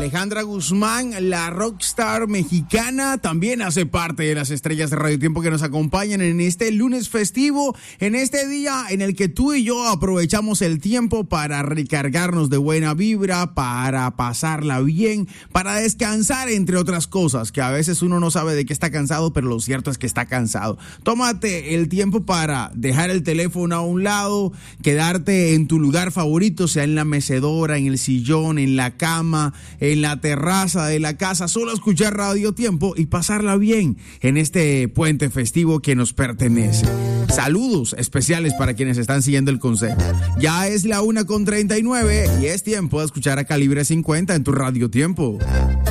Alejandra Guzmán, la rockstar mexicana, también hace parte de las estrellas de Radio Tiempo que nos acompañan en este lunes festivo, en este día en el que tú y yo aprovechamos el tiempo para recargarnos de buena vibra, para pasarla bien, para descansar, entre otras cosas, que a veces uno no sabe de qué está cansado, pero lo cierto es que está cansado. Tómate el tiempo para dejar el teléfono a un lado, quedarte en tu lugar favorito, sea en la mecedora, en el sillón, en la cama, en la terraza de la casa, solo escuchar Radio Tiempo y pasarla bien en este puente festivo que nos pertenece. Saludos especiales para quienes están siguiendo el consejo. Ya es la 1:39 y es tiempo de escuchar a Calibre 50 en tu Radio Tiempo.